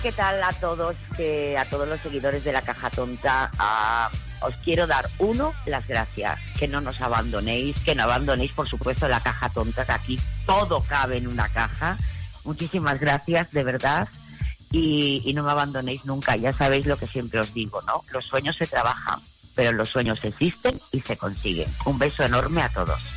¿Qué tal a todos los seguidores de La Caja Tonta? Os quiero dar, las gracias, que no nos abandonéis, que no abandonéis, por supuesto, La Caja Tonta, que aquí todo cabe en una caja. Muchísimas gracias, de verdad, y no me abandonéis nunca. Ya sabéis lo que siempre os digo, ¿no? Los sueños se trabajan, pero los sueños existen y se consiguen. Un beso enorme a todos.